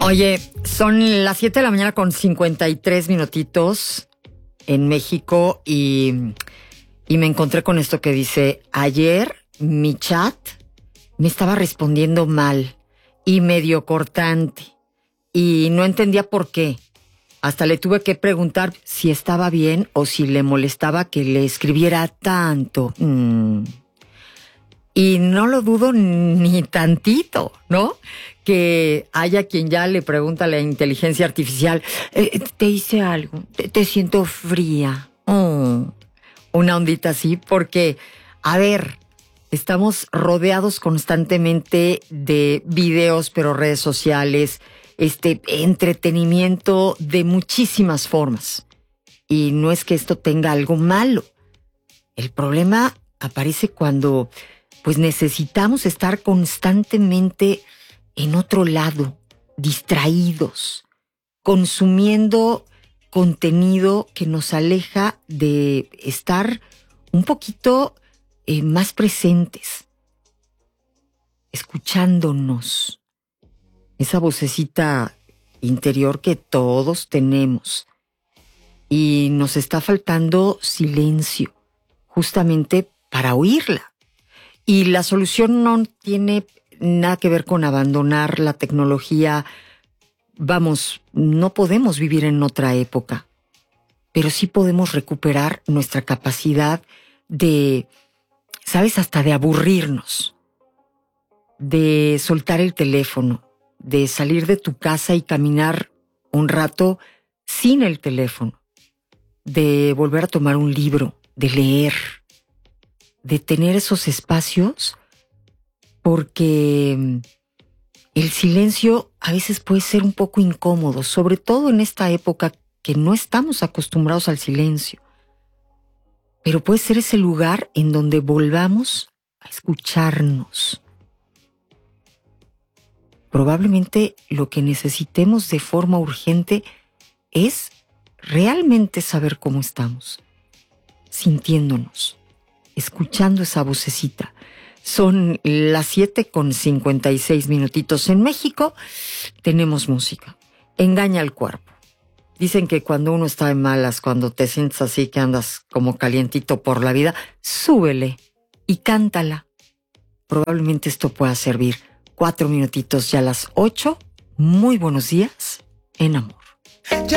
Oye, son las 7 de la mañana con 53 minutitos en México y me encontré con esto que dice: ayer mi chat me estaba respondiendo mal y medio cortante y no entendía por qué. Hasta le tuve que preguntar si estaba bien o si le molestaba que le escribiera tanto. Y no lo dudo ni tantito, ¿no? Que haya quien ya le pregunta a la inteligencia artificial, te hice algo, te siento fría. Una ondita así, porque, a ver, estamos rodeados constantemente de videos, pero redes sociales, entretenimiento de muchísimas formas. Y no es que esto tenga algo malo. El problema aparece cuando pues necesitamos estar constantemente en otro lado, distraídos, consumiendo contenido que nos aleja de estar un poquito más presentes, escuchándonos. Esa vocecita interior que todos tenemos. Y nos está faltando silencio, justamente para oírla. Y la solución no tiene nada que ver con abandonar la tecnología. Vamos, no podemos vivir en otra época, pero sí podemos recuperar nuestra capacidad de, ¿sabes?, hasta de aburrirnos, de soltar el teléfono, de salir de tu casa y caminar un rato sin el teléfono, de volver a tomar un libro, de leer, de tener esos espacios, porque el silencio a veces puede ser un poco incómodo, sobre todo en esta época que no estamos acostumbrados al silencio. Pero puede ser ese lugar en donde volvamos a escucharnos. Probablemente lo que necesitemos de forma urgente es realmente saber cómo estamos, sintiéndonos, escuchando esa vocecita. Son las 7 con 56 minutitos. En México tenemos música. Engaña al cuerpo. Dicen que cuando uno está de malas, cuando te sientes así que andas como calientito por la vida, súbele y cántala. Probablemente esto pueda servir. 4 minutitos ya a las 8. Muy buenos días en amor.